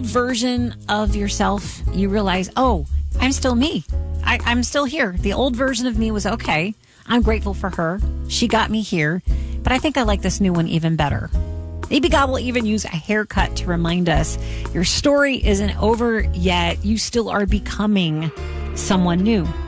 version of yourself, you realize, oh, I'm still me. I'm still here. The old version of me was okay. I'm grateful for her. She got me here. But I think I like this new one even better. Maybe God will even use a haircut to remind us your story isn't over yet. You still are becoming someone new.